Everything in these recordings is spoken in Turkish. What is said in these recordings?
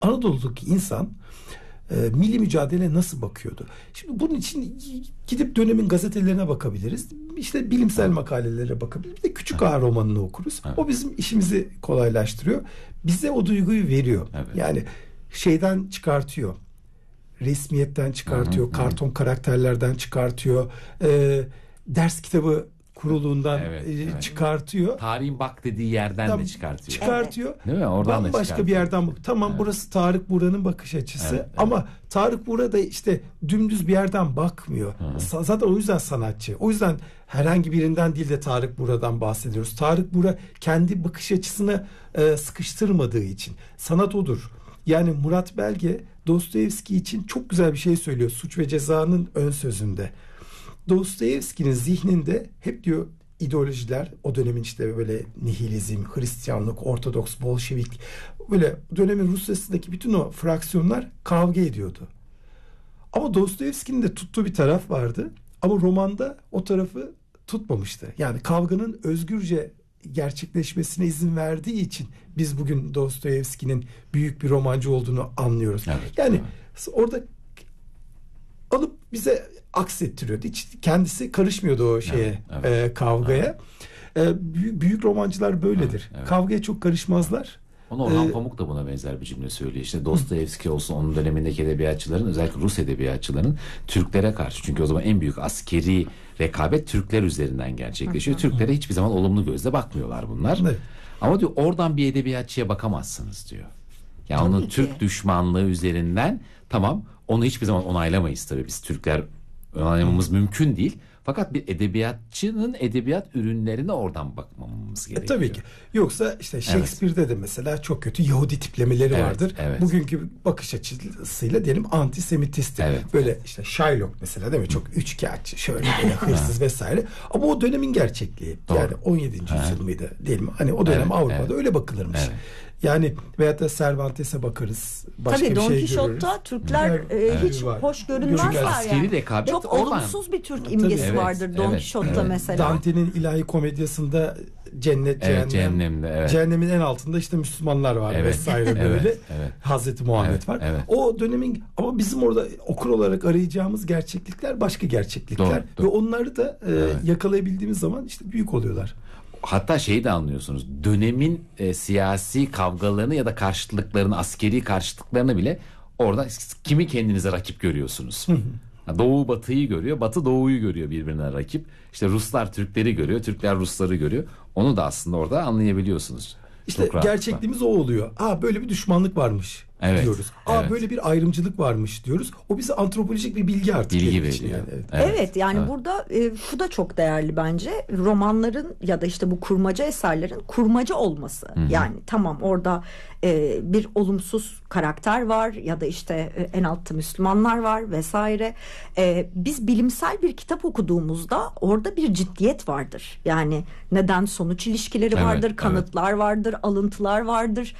Anadolu'daki insan milli mücadele nasıl bakıyordu? Şimdi bunun için gidip dönemin gazetelerine bakabiliriz. İşte bilimsel makalelere bakabiliriz. Bir de Küçük Ağa romanını okuruz. O bizim işimizi kolaylaştırıyor. Bize o duyguyu veriyor. Yani şeyden çıkartıyor. Resmiyetten çıkartıyor. Karton karakterlerden çıkartıyor. Ders kitabı kuruluğundan çıkartıyor. Tarihin bak dediği yerden de çıkartıyor. Değil mi? Oradan bambaşka bir yerden bak. Tamam, burası Tarık Buğra'nın bakış açısı. Ama Tarık Buğra da işte dümdüz bir yerden bakmıyor. Zaten o yüzden sanatçı. O yüzden herhangi birinden değil de Tarık Buğra'dan bahsediyoruz. Tarık Buğra kendi bakış açısını sıkıştırmadığı için. Sanat odur. Yani Murat Belge Dostoyevski için çok güzel bir şey söylüyor. Suç ve Ceza'nın ön sözünde. Dostoyevski'nin zihninde hep diyor ideolojiler, o dönemin işte böyle nihilizm, Hristiyanlık, Ortodoks, Bolşevik, böyle dönemin Rusya'sındaki bütün o fraksiyonlar kavga ediyordu. Ama Dostoyevski'nin de tuttuğu bir taraf vardı. Ama romanda o tarafı tutmamıştı. Yani kavganın özgürce gerçekleşmesine izin verdiği için biz bugün Dostoyevski'nin büyük bir romancı olduğunu anlıyoruz. Yani orada alıp bize aksettiriyordu. Hiç kendisi karışmıyordu o şeye, kavgaya. Büyük romancılar böyledir. Kavgaya çok karışmazlar. Orhan Pamuk da buna benzer bir cümle söylüyor. İşte Dostoyevski olsun, onun dönemindeki edebiyatçıların, özellikle Rus edebiyatçıların Türklere karşı, çünkü o zaman en büyük askeri rekabet Türkler üzerinden gerçekleşiyor. Türklere hiçbir zaman olumlu gözle bakmıyorlar bunlar. Ama diyor oradan bir edebiyatçıya bakamazsınız diyor. Yani onun Türk düşmanlığı üzerinden, tamam, onu hiçbir zaman onaylamayız tabii. Biz Türkler onaylamamız mümkün değil. Fakat bir edebiyatçının edebiyat ürünlerine oradan bakmamamız gerekiyor. Tabii ki. Yoksa işte Shakespeare'de de mesela çok kötü Yahudi tiplemeleri vardır. Bugünkü bakış açısıyla diyelim antisemitisttir. Böyle işte Shylock mesela, değil mi? Çok üçkağıtçı, şöyle böyle hırsız vesaire. Ama o dönemin gerçekliği. Doğru. Yani 17. yüzyıl mıydı diyelim. Hani o dönem Avrupa'da öyle bakılırmış. Yani veyahut da Cervantes'e bakarız. Başka tabii bir Don şey Quixote'da Türkler hiç hoş görünmezler yani. Çok olumsuz bir Türk imgesi vardır Don Quixote'da mesela. Dante'nin ilahi komedyasında cennet, cehennem. Cehennemin en altında işte Müslümanlar var vesaire böyle. Hazreti Muhammed var. O dönemin, ama bizim orada okur olarak arayacağımız gerçeklikler başka gerçeklikler. Ve onları da yakalayabildiğimiz zaman işte büyük oluyorlar. Hatta şeyi de anlıyorsunuz. Dönemin siyasi kavgalarını ya da karşıtlıklarını, askeri karşıtlıklarını bile orada kimi kendinize rakip görüyorsunuz. Doğu Batı'yı görüyor, Batı Doğu'yu görüyor birbirine rakip. İşte Ruslar Türkleri görüyor, Türkler Rusları görüyor. Onu da aslında orada anlayabiliyorsunuz. İşte gerçekliğimiz o oluyor. Böyle bir düşmanlık varmış diyoruz. Böyle bir ayrımcılık varmış diyoruz. O bize antropolojik bir bilgi artık. Bilgi veriyor. Yani burada şu da çok değerli bence. Romanların ya da işte bu kurmaca eserlerin kurmaca olması. Yani tamam, orada bir olumsuz karakter var ya da işte en altta Müslümanlar var vesaire. Biz bilimsel bir kitap okuduğumuzda orada bir ciddiyet vardır. Yani neden sonuç ilişkileri vardır, kanıtlar vardır, alıntılar vardır.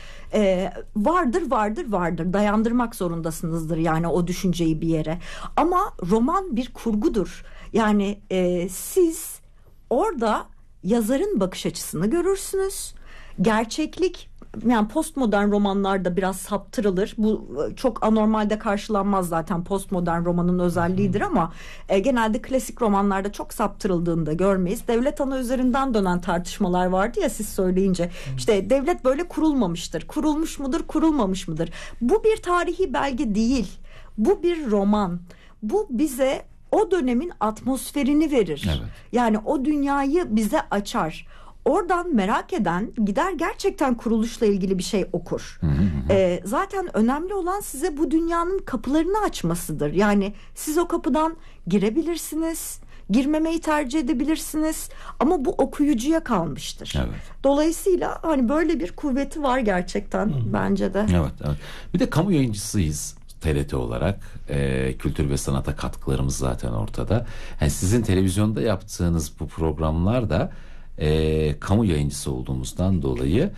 Vardır. Dayandırmak zorundasınızdır yani o düşünceyi bir yere. Ama roman bir kurgudur. Yani siz orada yazarın bakış açısını görürsünüz. Gerçeklik, yani postmodern romanlarda biraz saptırılır. Bu çok anormalde karşılanmaz zaten, postmodern romanın özelliğidir ama genelde klasik romanlarda çok saptırıldığını da görmeyiz. Devlet ana üzerinden dönen tartışmalar vardı ya siz söyleyince. İşte devlet böyle kurulmamıştır. Kurulmuş mudur, kurulmamış mıdır? Bu bir tarihi belge değil. Bu bir roman. Bu bize o dönemin atmosferini verir. Yani o dünyayı bize açar. Oradan merak eden gider gerçekten kuruluşla ilgili bir şey okur. Zaten önemli olan size bu dünyanın kapılarını açmasıdır. Yani siz o kapıdan girebilirsiniz, girmemeyi tercih edebilirsiniz ama bu okuyucuya kalmıştır. Dolayısıyla hani böyle bir kuvveti var gerçekten bence de. Bir de kamu yayıncısıyız. TRT olarak kültür ve sanata katkılarımız zaten ortada. Yani sizin televizyonda yaptığınız bu programlar da kamu yayıncısı olduğumuzdan dolayı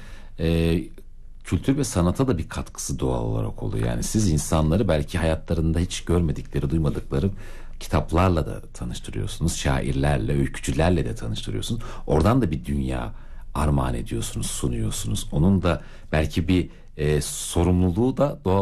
kültür ve sanata da bir katkısı doğal olarak oluyor. Yani siz insanları belki hayatlarında hiç görmedikleri, duymadıkları kitaplarla da tanıştırıyorsunuz. Şairlerle, öykücülerle de tanıştırıyorsunuz. Oradan da bir dünya armağan ediyorsunuz, sunuyorsunuz. Onun da belki bir sorumluluğu da doğal